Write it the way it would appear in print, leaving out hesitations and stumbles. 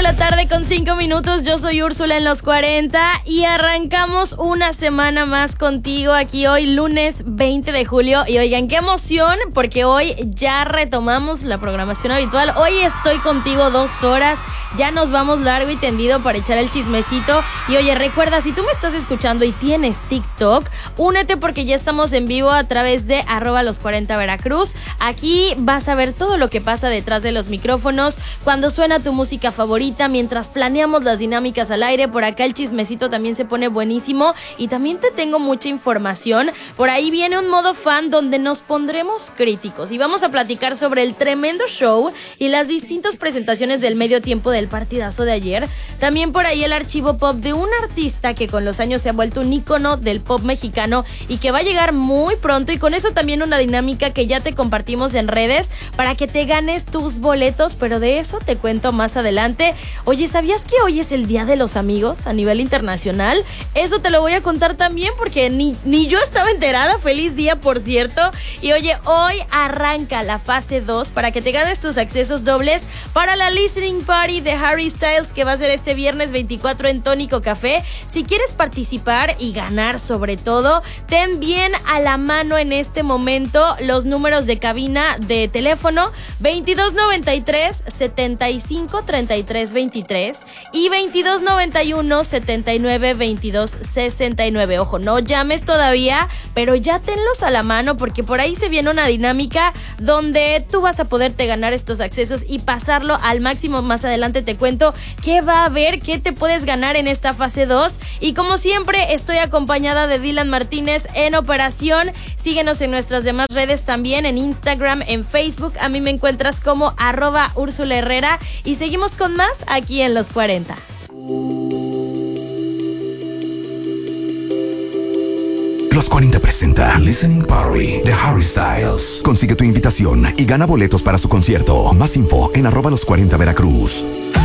de la tarde con 5 minutos. Yo soy Úrsula en los 40 y arrancamos una semana más contigo aquí hoy, lunes 20 de julio. Y oigan, qué emoción, porque hoy ya retomamos la programación habitual. Hoy estoy contigo 2 horas. Ya nos vamos largo y tendido para echar el chismecito. Y oye, recuerda, si tú me estás escuchando y tienes TikTok, únete porque ya estamos en vivo a través de @los40 Veracruz. Aquí vas a ver todo lo que pasa detrás de los micrófonos, cuando suena tu música favorita, mientras planeamos las dinámicas al aire. Por acá el chismecito también se pone buenísimo y también te tengo mucha información. Por ahí viene un modo fan donde nos pondremos críticos y vamos a platicar sobre el tremendo show y las distintas presentaciones del medio tiempo del partidazo de ayer. También por ahí el archivo pop de un artista que con los años se ha vuelto un ícono del pop mexicano y que va a llegar muy pronto, y con eso también una dinámica que ya te compartimos en redes para que te ganes tus boletos, pero de eso te cuento más adelante. Oye, ¿sabías que hoy es el Día de los Amigos a nivel internacional? Eso te lo voy a contar también porque ni yo estaba enterada. Feliz día, por cierto. Y oye, hoy arranca la fase 2 para que te ganes tus accesos dobles para la listening party de Harry Styles, que va a ser este viernes 24 en Tónico Café. Si quieres participar y ganar sobre todo, ten bien a la mano en este momento los números de cabina de teléfono 2293 75 33 23 y 2291 79 22 69. Ojo, no llames todavía, pero ya tenlos a la mano porque por ahí se viene una dinámica donde tú vas a poderte ganar estos accesos y pasarlo al máximo. Más adelante te cuento qué va a haber, qué te puedes ganar en esta fase 2. Y como siempre, estoy acompañada de Dylan Martínez en operación. Síguenos en nuestras demás redes también, en Instagram, en Facebook. A mí me encuentras como @Úrsula Herrera y seguimos con más aquí en Los 40. Los 40 presenta Listening Party de Harry Styles. Consigue tu invitación y gana boletos para su concierto. Más info en @los40 Veracruz.